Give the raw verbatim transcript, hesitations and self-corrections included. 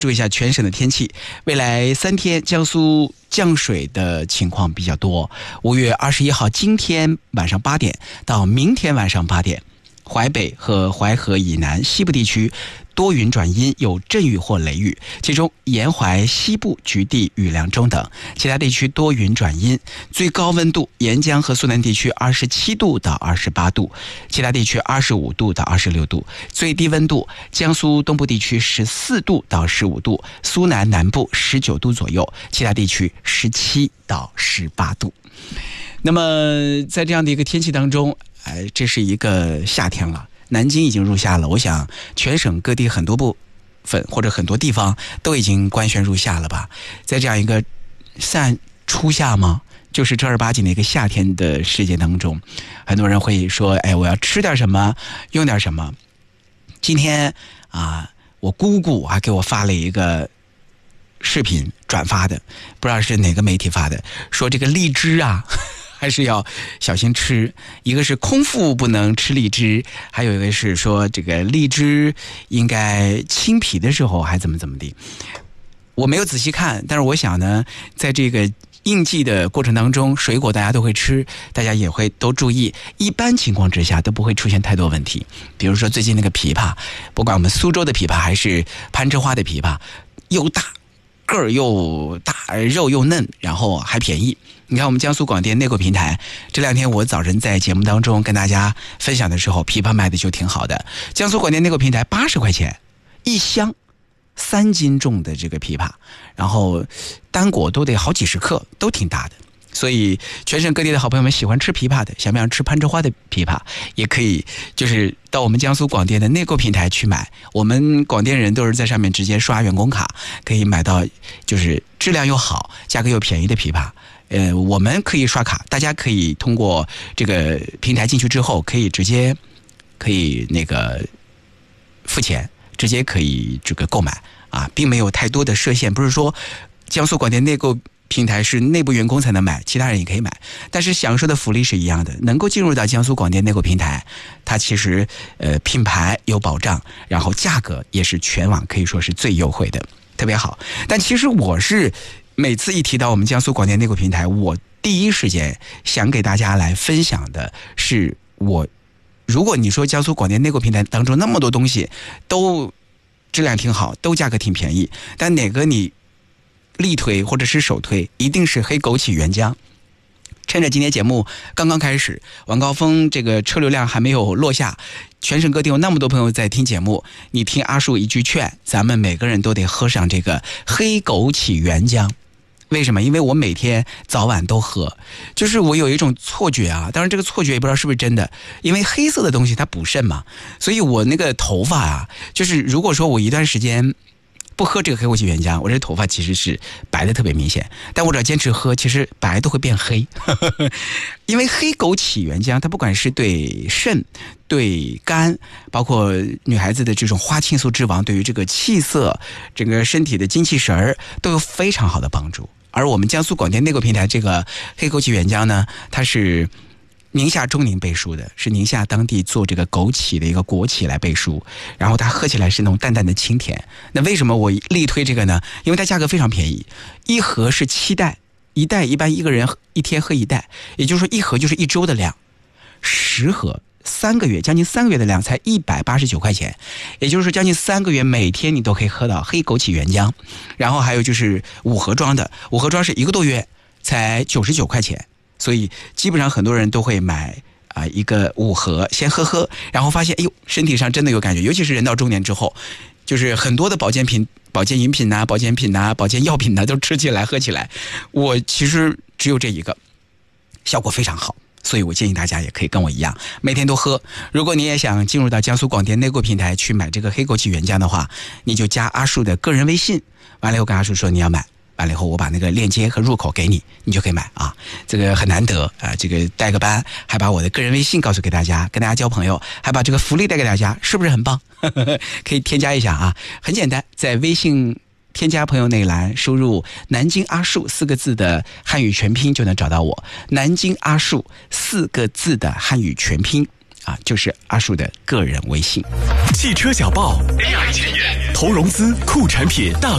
注意一下全省的天气，未来三天江苏降水的情况比较多。五月二十一号今天晚上八点到明天晚上八点，淮北和淮河以南西部地区多云转阴，有阵雨或雷雨，其中沿淮西部局地雨量中等，其他地区多云转阴。最高温度沿江和苏南地区二十七度到二十八度，其他地区二十五度到二十六度。最低温度江苏东部地区十四度到十五度，苏南南部十九度左右，其他地区十七到十八度。那么在这样的一个天气当中，哎，这是一个夏天了，南京已经入夏了，我想全省各地很多部分或者很多地方都已经官宣入夏了吧。在这样一个算初夏吗，就是正儿八经的一个夏天的世界当中，很多人会说，哎，我要吃点什么用点什么。今天啊，我姑姑还给我发了一个视频转发的，不知道是哪个媒体发的，说这个荔枝啊还是要小心吃，一个是空腹不能吃荔枝，还有一个是说这个荔枝应该清皮的时候还怎么怎么地。我没有仔细看，但是我想呢，在这个应季的过程当中，水果大家都会吃，大家也会都注意，一般情况之下都不会出现太多问题。比如说最近那个枇杷，不管我们苏州的枇杷还是攀枝花的枇杷，又大个儿又大，肉又嫩，然后还便宜。你看我们江苏广电内购平台，这两天我早晨在节目当中跟大家分享的时候，枇杷卖的就挺好的。江苏广电内购平台八十块钱一箱，三斤重的这个枇杷，然后单果都得好几十克，都挺大的。所以全省各地的好朋友们喜欢吃枇杷的，想不想吃攀枝花的枇杷，也可以就是到我们江苏广电的内购平台去买。我们广电人都是在上面直接刷员工卡，可以买到就是质量又好、价格又便宜的枇杷。呃，我们可以刷卡，大家可以通过这个平台进去之后，可以直接可以那个付钱，直接可以这个购买啊，并没有太多的设限，不是说江苏广电内购平台是内部员工才能买，其他人也可以买，但是享受的福利是一样的。能够进入到江苏广电内购平台，它其实呃品牌有保障，然后价格也是全网可以说是最优惠的，特别好。但其实我是每次一提到我们江苏广电内购平台，我第一时间想给大家来分享的是，我如果你说江苏广电内购平台当中那么多东西都质量挺好，都价格挺便宜，但哪个你力推或者是首推，一定是黑枸杞原浆。趁着今天节目刚刚开始，晚高峰这个车流量还没有落下，全省各地有那么多朋友在听节目，你听阿树一句劝，咱们每个人都得喝上这个黑枸杞原浆。为什么？因为我每天早晚都喝，就是我有一种错觉啊，当然这个错觉也不知道是不是真的，因为黑色的东西它补肾嘛，所以我那个头发啊，就是如果说我一段时间不喝这个黑枸杞原浆，我这头发其实是白的特别明显，但我只要坚持喝，其实白都会变黑因为黑枸杞原浆它不管是对肾对肝，包括女孩子的这种花青素之王，对于这个气色整个身体的精气神儿都有非常好的帮助。而我们江苏广电内购平台这个黑枸杞原浆呢，它是宁夏中宁背书的，是宁夏当地做这个枸杞的一个国企来背书，然后它喝起来是那种淡淡的清甜。那为什么我力推这个呢？因为它价格非常便宜，一盒是七袋，一袋一般一个人一天喝一袋，也就是说一盒就是一周的量，十盒三个月将近三个月的量才一百八十九块钱，也就是说将近三个月每天你都可以喝到黑枸杞原浆。然后还有就是五盒装的，五盒装是一个多月才九十九块钱。所以基本上很多人都会买啊、呃、一个五盒先喝喝，然后发现哎呦身体上真的有感觉，尤其是人到中年之后，就是很多的保健品、保健饮品呐、保健品呐、保健药品呐都吃起来喝起来，我其实只有这一个，效果非常好。所以我建议大家也可以跟我一样每天都喝。如果你也想进入到江苏广电内购平台去买这个黑枸杞原浆的话，你就加阿树的个人微信，完了以后跟阿树说你要买，完了以后我把那个链接和入口给你，你就可以买啊。这个很难得啊，这个带个班还把我的个人微信告诉给大家，跟大家交朋友，还把这个福利带给大家，是不是很棒可以添加一下啊，很简单，在微信添加朋友那一栏输入南京阿树四个字的汉语全拼就能找到我，南京阿树四个字的汉语全拼啊，就是阿树的个人微信。 汽车小报 A I 前沿投融资酷产品大